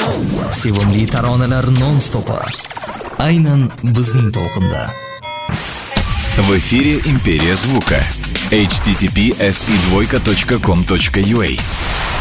Sevimli taronalar non-stopi. Aynan bizning to'lqinda. В эфире «Империя звука». http://si2.com.ua